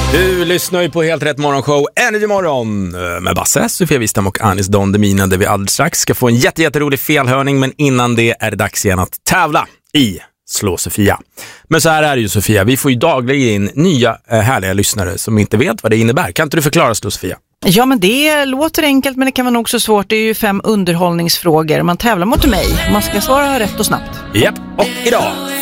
Du lyssnar ju på Helt Rätt Morgonshow Energy Morgon med Basse, Sofia Wistam och Anis Don Demina, där vi alldeles strax ska få en jätterolig felhörning, men innan det är det dags igen att tävla i Slå Sofia. Men så här är det ju, Sofia, vi får ju dagligen in nya härliga lyssnare som inte vet vad det innebär. Kan inte du förklara, Slå Sofia? Ja, men det låter enkelt, men det kan vara nog så svårt. Det är ju 5 underhållningsfrågor. Man tävlar mot mig. Man ska svara rätt och snabbt. Japp, och idag